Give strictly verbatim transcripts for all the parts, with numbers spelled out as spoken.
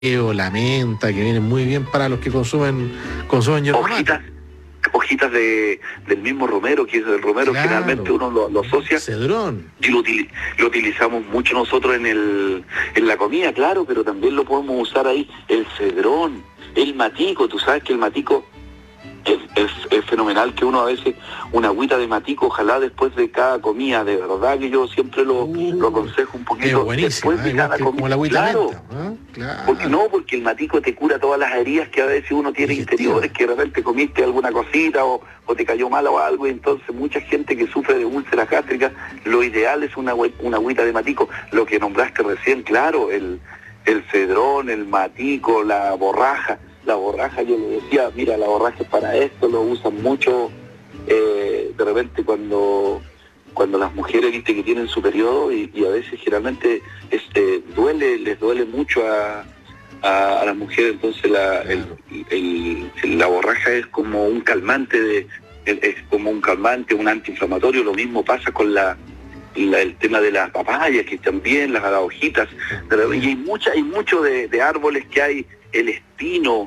la menta, que vienen muy bien para los que consumen consumen hierba mate. Hojitas, hojitas de, del mismo romero, que es el romero, Claro. generalmente uno lo, lo asocia. Cedrón. Y lo, util- lo utilizamos mucho nosotros en el en la comida, claro, pero también lo podemos usar ahí. El cedrón, el matico, tú sabes que el matico es, es, es fenomenal, que uno a veces una agüita de matico, ojalá después de cada comida, de verdad que yo siempre lo, Uh, lo aconsejo un Es poquito. buenísimo, Después de ¿eh? cada Igual que como la comida, agüita claro. menta, ¿no? Claro. Porque no, porque el matico te cura todas las heridas que a veces uno tiene Digestivo. interiores, que de repente comiste alguna cosita o, o te cayó mal o algo, y entonces mucha gente que sufre de úlceras gástricas, lo ideal es una, agüe- una agüita de matico. Lo que nombraste recién, claro, el, el cedrón, el matico, la borraja. La borraja, yo le decía, mira, la borraja es para esto, lo usan mucho eh, de repente cuando... cuando las mujeres, viste, que tienen su periodo y, y a veces generalmente este, duele, les duele mucho a, a, a las mujeres, entonces la, el, el, el- la borraja es como un calmante, de, es, es como un calmante, un antiinflamatorio. Lo mismo pasa con la, la- el tema de las papayas, que también las, las hojitas, de la- y hay mucha, hay mucho de, de árboles que hay, el espino,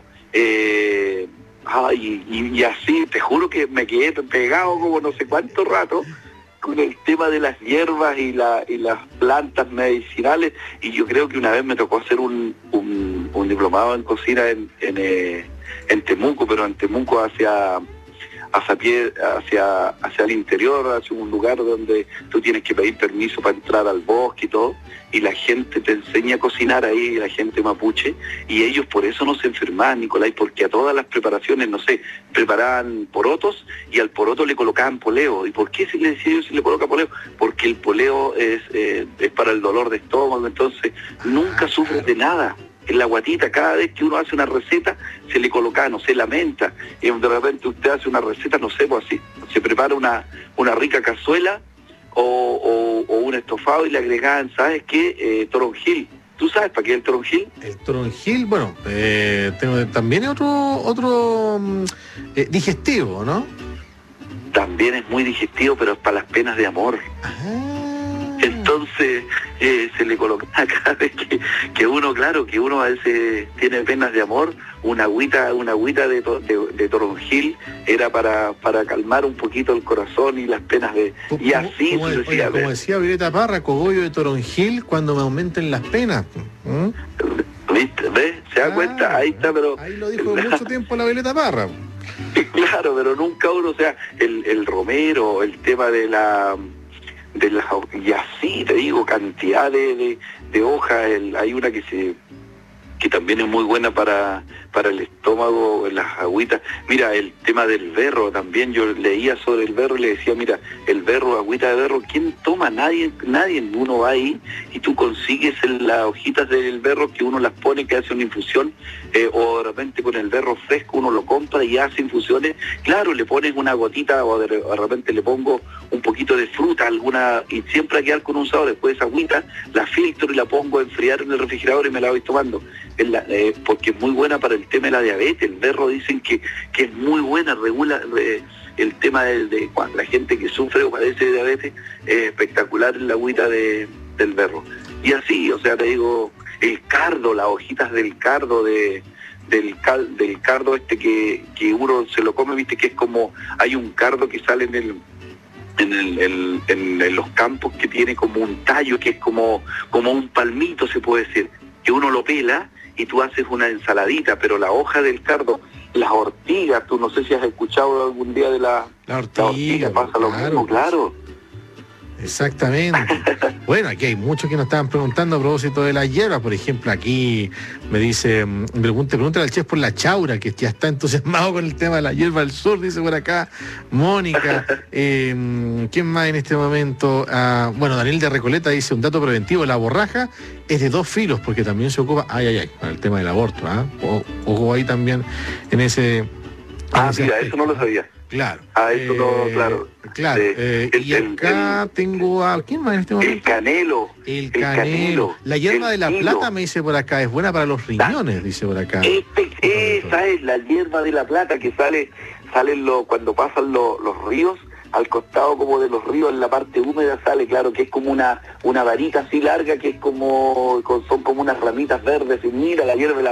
eh, ay, y, y así, te juro que me quedé pegado como no sé cuánto rato con el tema de las hierbas y, la, y las plantas medicinales, y yo creo que una vez me tocó hacer un, un, un diplomado en cocina en, en, eh, en Temuco, pero en Temuco hacia, hacia, pie, hacia, hacia el interior, hacia un lugar donde tú tienes que pedir permiso para entrar al bosque y todo, y la gente te enseña a cocinar ahí, la gente mapuche, y ellos por eso no se enfermaban, Nicolás, porque a todas las preparaciones, no sé, preparaban porotos y al poroto le colocaban poleo. ¿Y por qué se le decía yo si le coloca poleo? Porque el poleo es, eh, es para el dolor de estómago, entonces nunca sufres de nada. En la guatita, cada vez que uno hace una receta, se le coloca, no sé, la menta, y de repente usted hace una receta, no sé, pues así, se prepara una, una rica cazuela, o, o, o un estofado y le agregaban, ¿sabes qué? Eh, toronjil. ¿Tú sabes para qué es el toronjil? El toronjil, bueno, eh, tengo, también es otro, otro mm, eh, digestivo, ¿no? También es muy digestivo, pero es para las penas de amor. Ah. Entonces eh, se le coloca cada vez que, que uno, claro, que uno a veces tiene penas de amor, una agüita, una agüita de, to, de, de toronjil era para, para calmar un poquito el corazón y las penas de... Y así como, oye, sucesivamente. como decía Violeta Parra, cogollo de toronjil cuando me aumenten las penas. ¿Mm? ¿Viste? ¿Ves? ¿Se da Ah, cuenta? Ahí está, pero... Ahí lo dijo mucho tiempo la Violeta Parra. Claro, pero nunca uno, o sea, el, el romero, el tema de la... de la y así te digo, cantidad de, de, de hojas, el, hay una que se que también es muy buena para, para el estómago, las agüitas. Mira, el tema del berro también, yo leía sobre el berro y le decía, mira, el berro, agüita de berro, ¿quién toma? Nadie, nadie, uno va ahí y tú consigues el, las hojitas del berro que uno las pone, que hace una infusión, eh, o de repente con el berro fresco uno lo compra y hace infusiones, claro, le pones una gotita o de, de repente le pongo un poquito de fruta, alguna, y siempre a quedar con un sabor. Después esa agüita la filtro y la pongo a enfriar en el refrigerador y me la voy tomando. En la, eh, porque es muy buena para el tema de la diabetes. El berro dicen que, que es muy buena, regula eh, el tema de, de cuando la gente que sufre o padece de diabetes, es espectacular la agüita de, del berro. Y así, o sea, te digo, el cardo, las hojitas del cardo, de del cal, del cardo este que, que uno se lo come, viste que es como, hay un cardo que sale en el En, el, el, en, en los campos que tiene como un tallo, que es como, como un palmito, se puede decir, que uno lo pela y tú haces una ensaladita, pero la hoja del cardo, las ortigas, tú no sé si has escuchado algún día de la, La ortiga, la ortiga, pasa lo claro, mismo, claro. Exactamente. Bueno, aquí hay muchos que nos estaban preguntando a propósito de la hierba. Por ejemplo, aquí me dice, me pregunta, pregúntale al chef por la chaura, que ya está entusiasmado con el tema de la hierba del sur, dice por acá Mónica. Eh, ¿Quién más en este momento? Ah, bueno, Daniel de Recoleta dice un dato preventivo, la borraja es de dos filos, porque también se ocupa, ay, ay, ay, para el tema del aborto, ¿ah? O, ojo ahí también en ese... En Ah, ese mira, aspecto, eso no lo ¿no? sabía. Claro. Ah, eso eh, no, claro. Claro. Eh, eh, el, y acá el, tengo a... ¿Quién más en este momento? El canelo. El el canelo. canelo, La hierba el de la tilo. plata, me dice por acá, es buena para los riñones, dice por acá. Este, esa es la hierba de la plata que sale, salen lo, cuando pasan lo, los ríos, al costado como de los ríos, en la parte húmeda sale, claro, que es como una una varita así larga, que es como, son como unas ramitas verdes, y mira, la hierve la